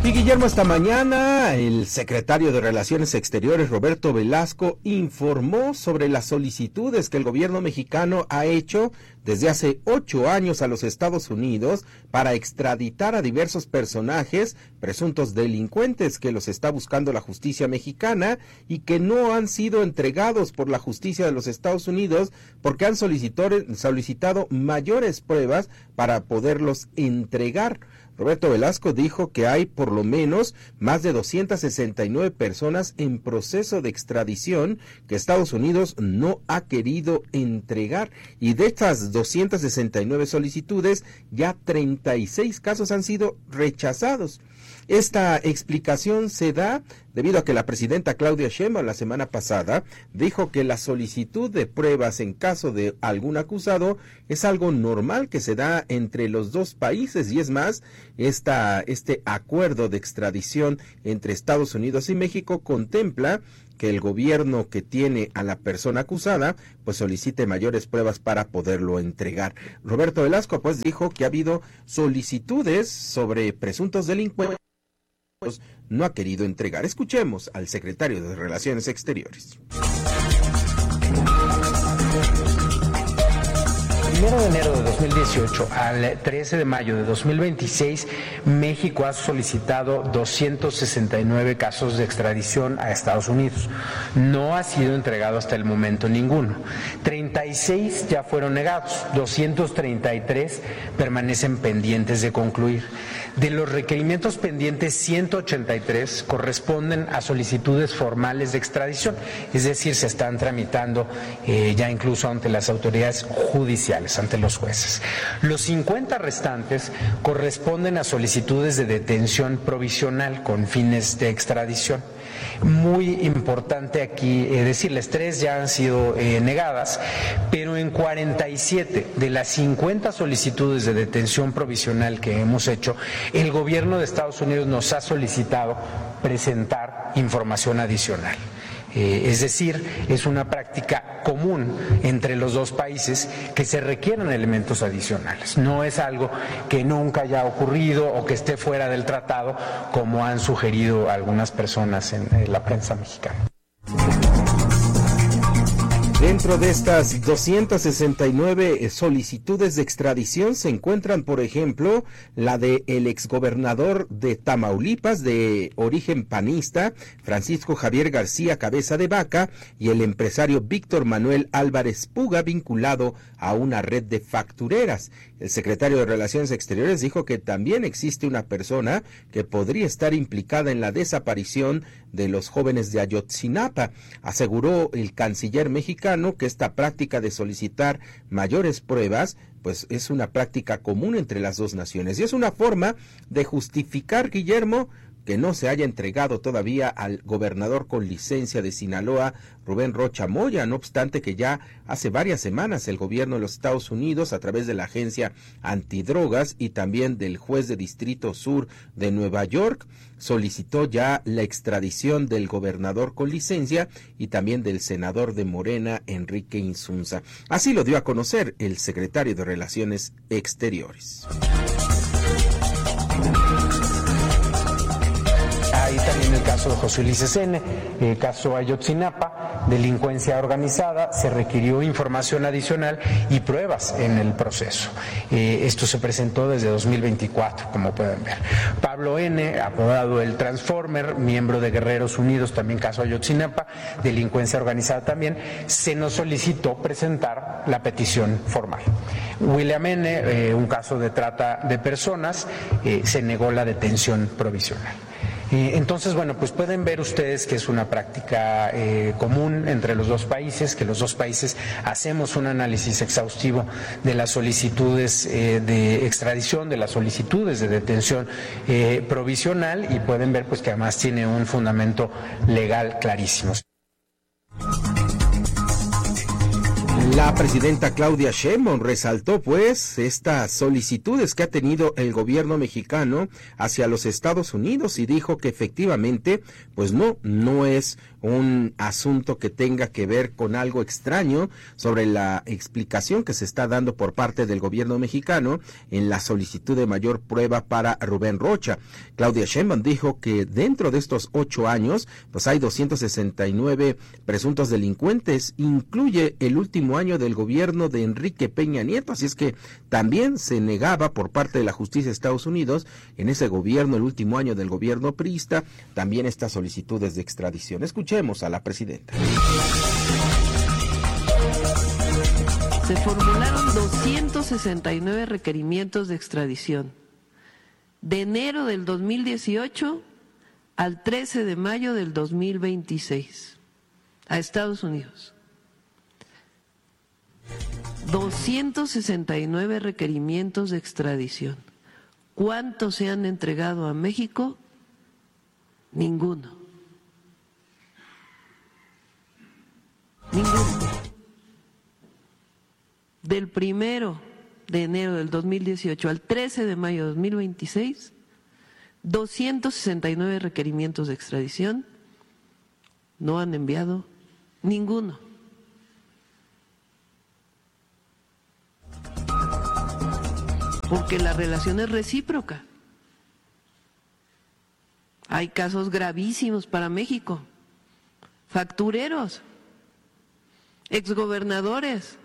Y Guillermo, esta mañana el secretario de Relaciones Exteriores, Roberto Velasco, informó sobre las solicitudes que el gobierno mexicano ha hecho desde hace 8 años a los Estados Unidos para extraditar a diversos personajes, presuntos delincuentes que los está buscando la justicia mexicana y que no han sido entregados por la justicia de los Estados Unidos porque han solicitado mayores pruebas para poderlos entregar. Roberto Velasco dijo que hay por lo menos más de 269 personas en proceso de extradición que Estados Unidos no ha querido entregar, y de estas 269 solicitudes ya 36 casos han sido rechazados. Esta explicación se da debido a que la presidenta Claudia Sheinbaum la semana pasada dijo que la solicitud de pruebas en caso de algún acusado es algo normal que se da entre los dos países, y es más, este acuerdo de extradición entre Estados Unidos y México contempla que el gobierno que tiene a la persona acusada pues solicite mayores pruebas para poderlo entregar. Roberto Velasco pues dijo que ha habido solicitudes sobre presuntos delincuentes no ha querido entregar. Escuchemos al secretario de Relaciones Exteriores. 1 de enero de 2018 al 13 de mayo de 2026, México ha solicitado 269 casos de extradición a Estados Unidos. No ha sido entregado hasta el momento ninguno. 36 ya fueron negados, 233 permanecen pendientes de concluir. De los requerimientos pendientes, 183 corresponden a solicitudes formales de extradición, es decir, se están tramitando ya incluso ante las autoridades judiciales, ante los jueces. Los 50 restantes corresponden a solicitudes de detención provisional con fines de extradición. Muy importante aquí decirles, 3 ya han sido negadas, pero en 47 de las 50 solicitudes de detención provisional que hemos hecho, el gobierno de Estados Unidos nos ha solicitado presentar información adicional. Es decir, es una práctica común entre los dos países que se requieran elementos adicionales. No es algo que nunca haya ocurrido o que esté fuera del tratado, como han sugerido algunas personas en la prensa mexicana. Dentro de estas 269 solicitudes de extradición se encuentran, por ejemplo, la de el exgobernador de Tamaulipas de origen panista, Francisco Javier García Cabeza de Vaca, y el empresario Víctor Manuel Álvarez Puga, vinculado a una red de factureras. El secretario de Relaciones Exteriores dijo que también existe una persona que podría estar implicada en la desaparición de los jóvenes de Ayotzinapa. Aseguró el canciller mexicano que esta práctica de solicitar mayores pruebas pues es una práctica común entre las dos naciones y es una forma de justificar, Guillermo, que no se haya entregado todavía al gobernador con licencia de Sinaloa, Rubén Rocha Moya, no obstante que ya hace varias semanas el gobierno de los Estados Unidos, a través de la Agencia Antidrogas y también del juez de Distrito Sur de Nueva York, solicitó ya la extradición del gobernador con licencia y también del senador de Morena, Enrique Insunza. Así lo dio a conocer el secretario de Relaciones Exteriores. Hay también el caso de José Ulises N., el caso Ayotzinapa, delincuencia organizada, se requirió información adicional y pruebas en el proceso. Esto se presentó desde 2024, como pueden ver. Pablo N., apodado el Transformer, miembro de Guerreros Unidos, también caso Ayotzinapa, delincuencia organizada también, se nos solicitó presentar la petición formal. William N., un caso de trata de personas, se negó la detención provisional. Entonces, bueno, pues pueden ver ustedes que es una práctica común entre los dos países, que los dos países hacemos un análisis exhaustivo de las solicitudes de extradición, de las solicitudes de detención provisional, y pueden ver pues que además tiene un fundamento legal clarísimo. La presidenta Claudia Sheinbaum resaltó pues estas solicitudes que ha tenido el gobierno mexicano hacia los Estados Unidos y dijo que efectivamente pues no es un asunto que tenga que ver con algo extraño sobre la explicación que se está dando por parte del gobierno mexicano en la solicitud de mayor prueba para Rubén Rocha. Claudia Sheinbaum dijo que dentro de estos 8 años pues hay 269 presuntos delincuentes, incluye el último año del gobierno de Enrique Peña Nieto, así es que también se negaba por parte de la justicia de Estados Unidos en ese gobierno, el último año del gobierno priista, también estas solicitudes de extradición. Escuchemos a la presidenta. Se formularon 269 requerimientos de extradición de enero del 2018 al 13 de mayo del 2026 a Estados Unidos. 269 requerimientos de extradición. ¿Cuántos se han entregado a México? Ninguno. Ninguno. Del 1 de enero del 2018 al 13 de mayo de 2026, 269 requerimientos de extradición, no han enviado ninguno. Porque la relación es recíproca. Hay casos gravísimos para México, factureros, exgobernadores,